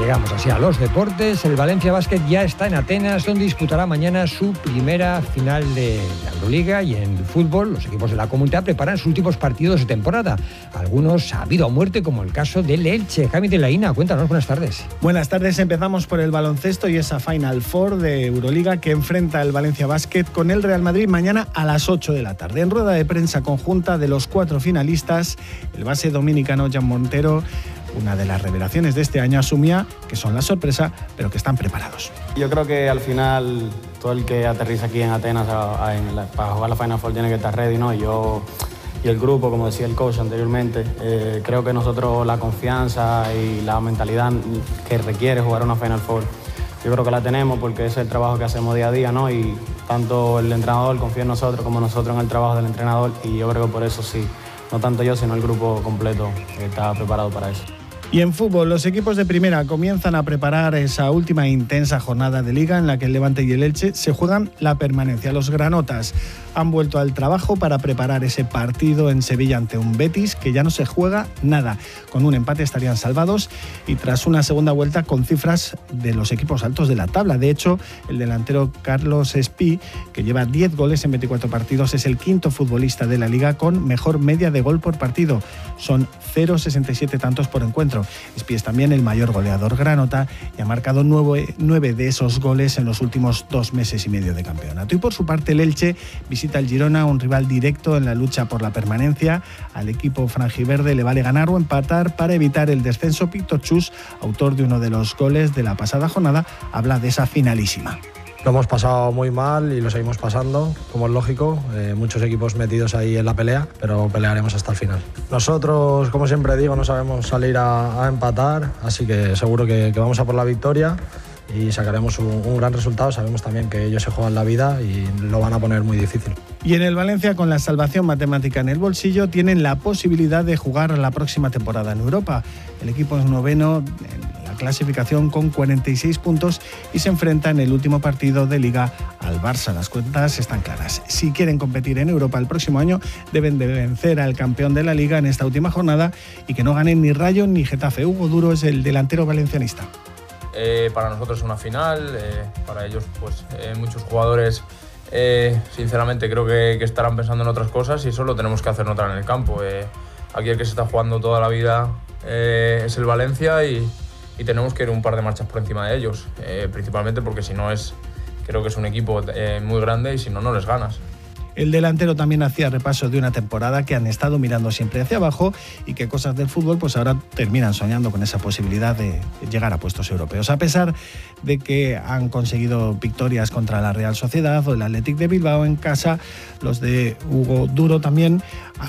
Llegamos así a los deportes. El Valencia Basket ya está en Atenas, donde disputará mañana su primera final de la Euroliga. Y en el fútbol, los equipos de la Comunidad preparan sus últimos partidos de temporada. Algunos ha habido muerte, como el caso del Elche. Jaime de la Ina, cuéntanos, buenas tardes. Buenas tardes, empezamos por el baloncesto y esa Final Four de Euroliga que enfrenta el Valencia Basket con el Real Madrid mañana a las 8 de la tarde. En rueda de prensa conjunta de los 4 finalistas, el base dominicano Jan Montero, una de las revelaciones de este año, asumía que son la sorpresa, pero que están preparados. Yo creo que al final todo el que aterriza aquí en Atenas para jugar la Final Four tiene que estar ready, ¿no? Y el grupo, como decía el coach anteriormente, creo que nosotros la confianza y la mentalidad que requiere jugar una Final Four, yo creo que la tenemos porque es el trabajo que hacemos día a día, ¿no? Y tanto el entrenador confía en nosotros como nosotros en el trabajo del entrenador, y yo creo que por eso sí, no tanto yo, sino el grupo completo está preparado para eso. Y en fútbol, los equipos de primera comienzan a preparar esa última intensa jornada de Liga en la que el Levante y el Elche se juegan la permanencia. Los granotas han vuelto al trabajo para preparar ese partido en Sevilla ante un Betis que ya no se juega nada. Con un empate estarían salvados y tras una segunda vuelta con cifras de los equipos altos de la tabla. De hecho, el delantero Carlos Espí, que lleva 10 goles en 24 partidos, es el quinto futbolista de la Liga con mejor media de gol por partido. Son 0,67 tantos por encuentro. Espí es también el mayor goleador granota y ha marcado 9 de esos goles en los últimos 2 meses y medio de campeonato. Y por su parte el Elche visita el Girona, un rival directo en la lucha por la permanencia. Al equipo franjiverde le vale ganar o empatar para evitar el descenso. Víctor Chus, autor de uno de los goles de la pasada jornada, habla de esa finalísima. Lo hemos pasado muy mal y lo seguimos pasando, como es lógico. Muchos equipos metidos ahí en la pelea, pero pelearemos hasta el final. Nosotros, como siempre digo, no sabemos salir a empatar, así que seguro que vamos a por la victoria y sacaremos un gran resultado. Sabemos también que ellos se juegan la vida y lo van a poner muy difícil. Y en el Valencia, con la salvación matemática en el bolsillo, tienen la posibilidad de jugar la próxima temporada en Europa. El equipo es noveno en la clasificación con 46 puntos y se enfrenta en el último partido de Liga al Barça. Las cuentas están claras. Si quieren competir en Europa el próximo año, deben de vencer al campeón de la Liga en esta última jornada y que no ganen ni Rayo ni Getafe. Hugo Duro es el delantero valencianista. Para nosotros es una final, para ellos pues muchos jugadores sinceramente creo que estarán pensando en otras cosas y eso lo tenemos que hacer notar en el campo. Aquí el que se está jugando toda la vida es el Valencia y tenemos que ir un par de marchas por encima de ellos, principalmente porque si no creo que es un equipo muy grande y si no, no les ganas. El delantero también hacía repaso de una temporada que han estado mirando siempre hacia abajo y que cosas del fútbol pues ahora terminan soñando con esa posibilidad de llegar a puestos europeos. A pesar de que han conseguido victorias contra la Real Sociedad o el Athletic de Bilbao en casa, los de Hugo Duro también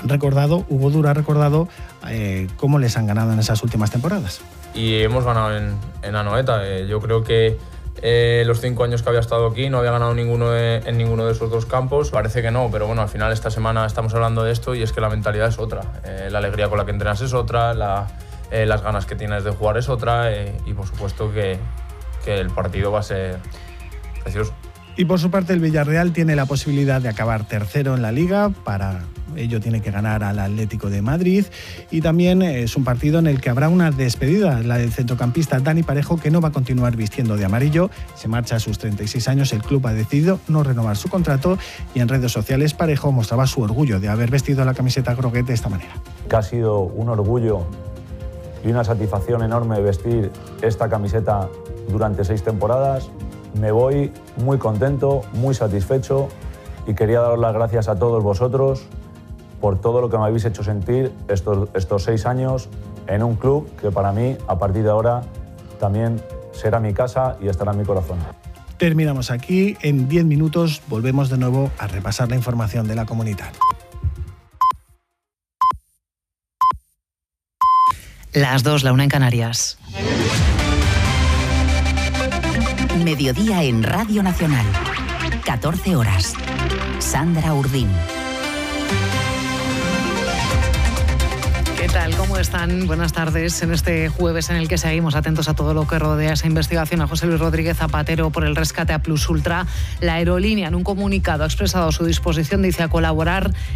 Hugo Duro ha recordado cómo les han ganado en esas últimas temporadas. Y hemos ganado en Anoeta. Yo creo que los 5 años que había estado aquí no había ganado en ninguno de esos 2 campos. Parece que no, pero bueno, al final esta semana estamos hablando de esto y es que la mentalidad es otra. La alegría con la que entrenas es otra, las ganas que tienes de jugar es otra y por supuesto que el partido va a ser precioso. Y por su parte el Villarreal tiene la posibilidad de acabar tercero en la Liga. Para ello tiene que ganar al Atlético de Madrid y también es un partido en el que habrá una despedida, la del centrocampista Dani Parejo, que no va a continuar vistiendo de amarillo. Se marcha a sus 36 años, el club ha decidido no renovar su contrato y en redes sociales Parejo mostraba su orgullo de haber vestido la camiseta groguet de esta manera. Que ha sido un orgullo y una satisfacción enorme vestir esta camiseta durante 6 temporadas. Me voy muy contento, muy satisfecho y quería daros las gracias a todos vosotros por todo lo que me habéis hecho sentir estos 6 años en un club que para mí, a partir de ahora, también será mi casa y estará en mi corazón. Terminamos aquí. En 10 minutos volvemos de nuevo a repasar la información de la Comunidad. Las 2, la 1 en Canarias. Mediodía en Radio Nacional. 14 horas. Sandra Urdín. ¿Qué tal? ¿Cómo están? Buenas tardes en este jueves en el que seguimos atentos a todo lo que rodea esa investigación a José Luis Rodríguez Zapatero por el rescate a Plus Ultra. La aerolínea en un comunicado ha expresado su disposición, dice, a colaborar